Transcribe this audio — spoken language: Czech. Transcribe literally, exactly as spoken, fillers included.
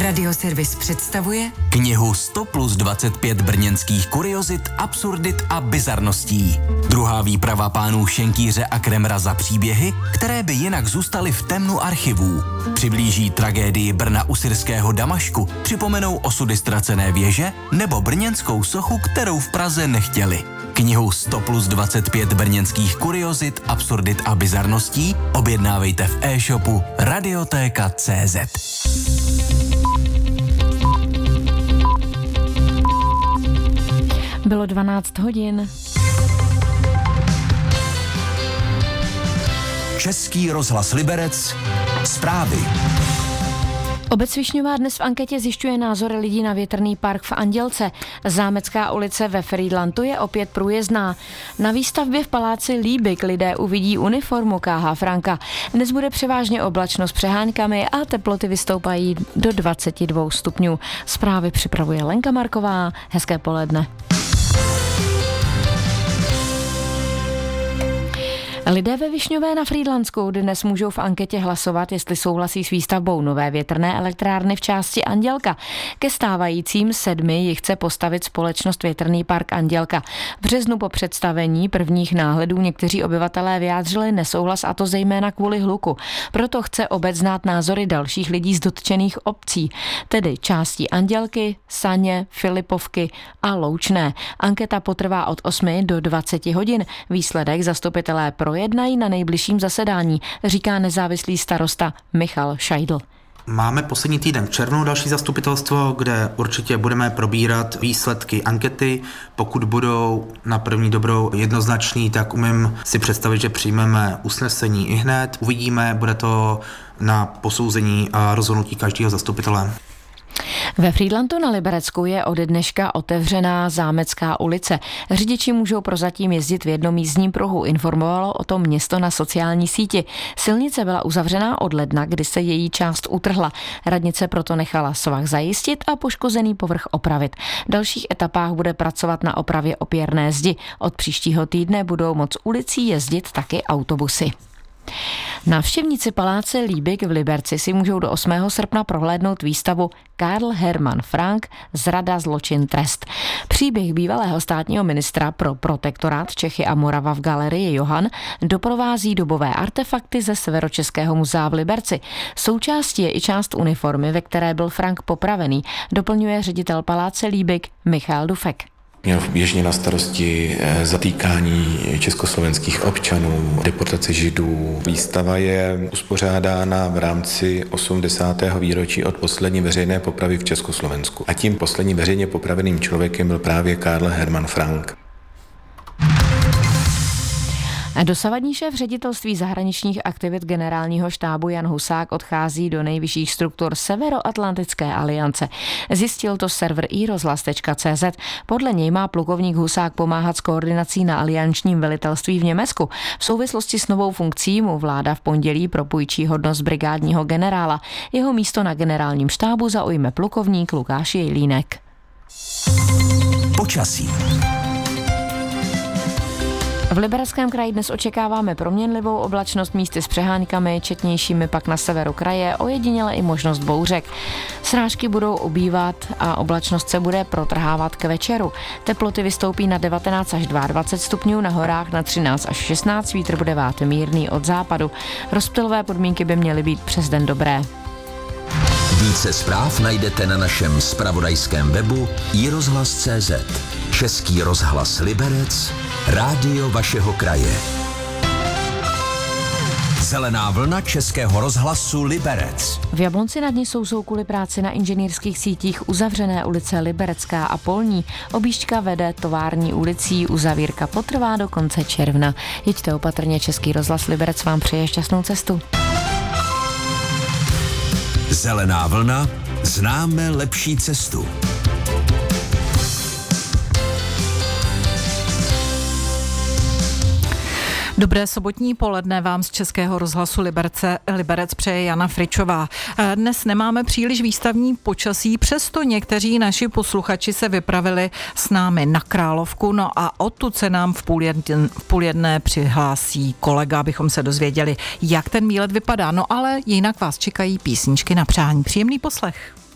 Radioservis představuje knihu sto plus dvacet pět brněnských kuriozit, absurdit a bizarností. Druhá výprava pánů Šenkýře a Kremra za příběhy, které by jinak zůstaly v temnu archivů. Přiblíží tragédii Brna u syrského Damašku, připomenou osudy ztracené věže nebo brněnskou sochu, kterou v Praze nechtěli. Knihu sto plus dvacet pět brněnských kuriozit, absurdit a bizarností objednávejte v e-shopu radiotéka tečka cé zet. Bylo dvanáct hodin. Český rozhlas Liberec. Zprávy. Obec Višňová dnes v anketě zjišťuje názory lidí na větrný park v Andělce. Zámecká ulice ve Frýdlantu je opět průjezdná. Na výstavbě v paláci Líbik lidé uvidí uniformu K H Franka. Dnes bude převážně oblačno s přeháňkami a teploty vystoupají do dvacet dva stupňů. Zprávy připravuje Lenka Marková. Hezké poledne. Lidé ve Višňové na Frýdlansku dnes můžou v anketě hlasovat, jestli souhlasí s výstavbou nové větrné elektrárny v části Andělka. Ke stávajícím sedmi ji chce postavit společnost Větrný park Andělka. V březnu po představení prvních náhledů někteří obyvatelé vyjádřili nesouhlas, a to zejména kvůli hluku. Proto chce obec znát názory dalších lidí z dotčených obcí, tedy částí Andělky, Saně, Filipovky a Loučné. Anketa potrvá od osmi do dvaceti hodin. Výsledek zastupitelé pro jednají na nejbližším zasedání, říká nezávislý starosta Michal Šajdl. Máme poslední týden v červnu další zastupitelstvo, kde určitě budeme probírat výsledky ankety. Pokud budou na první dobrou jednoznačný, tak umím si představit, že přijmeme usnesení ihned. Uvidíme, bude to na posouzení a rozhodnutí každého zastupitele. Ve Frýdlantu na Liberecku je ode dneška otevřená Zámecká ulice. Řidiči můžou prozatím jezdit v jednom jízdním pruhu, informovalo o tom město na sociální síti. Silnice byla uzavřená od ledna, kdy se její část utrhla. Radnice proto nechala svah zajistit a poškozený povrch opravit. V dalších etapách bude pracovat na opravě opěrné zdi. Od příštího týdne budou moc ulicí jezdit taky autobusy. Návštěvníci paláce Líbik v Liberci si můžou do osmého srpna prohlédnout výstavu Karl Hermann Frank Zrada, zločin, trest. Příběh bývalého státního ministra pro protektorát Čechy a Morava v galerii Johan doprovází dobové artefakty ze Severočeského muzea v Liberci. Součástí je i část uniformy, ve které byl Frank popravený, doplňuje ředitel paláce Líbik Michal Dufek. Měl běžně na starosti zatýkání československých občanů, deportace židů. Výstava je uspořádána v rámci osmdesátého výročí od poslední veřejné popravy v Československu. A tím posledním veřejně popraveným člověkem byl právě Karl Hermann Frank. Dosavadní šéf ředitelství zahraničních aktivit generálního štábu Jan Husák odchází do nejvyšších struktur Severoatlantické aliance. Zjistil to server i rozhlas tečka cé zet. Podle něj má plukovník Husák pomáhat s koordinací na aliančním velitelství v Německu. V souvislosti s novou funkcí mu vláda v pondělí propůjčí hodnost brigádního generála. Jeho místo na generálním štábu zaujme plukovník Lukáš Jejlínek. Počasí. V Libereckém kraji dnes očekáváme proměnlivou oblačnost, místy s přeháňkami, četnějšími pak na severu kraje, ojediněle i možnost bouřek. Srážky budou ubývat a oblačnost se bude protrhávat k večeru. Teploty vystoupí na devatenáct až dvacet dva stupňů, na horách na třináct až šestnáct, vítr bude vát mírný od západu. Rozptylové podmínky by měly být přes den dobré. Více zpráv najdete na našem zpravodajském webu i rozhlas tečka cé zet. Český rozhlas Liberec, rádio vašeho kraje. Zelená vlna Českého rozhlasu Liberec. V Jablonci nad Nisou jsou kvůli práci na inženýrských sítích uzavřené ulice Liberecká a Polní. Objížďka vede tovární ulicí, uzavírka potrvá do konce června. Jeďte opatrně, Český rozhlas Liberec vám přeje šťastnou cestu. Zelená vlna, známe lepší cestu. Dobré sobotní poledne vám z Českého rozhlasu Liberce, Liberec přeje Jana Fričová. Dnes nemáme příliš výstavní počasí, přesto někteří naši posluchači se vypravili s námi na Královku, no a odtud se nám v půl, jedn, v půl jedné přihlásí kolega, abychom se dozvěděli, jak ten výlet vypadá. No ale jinak vás čekají písničky na přání. Příjemný poslech.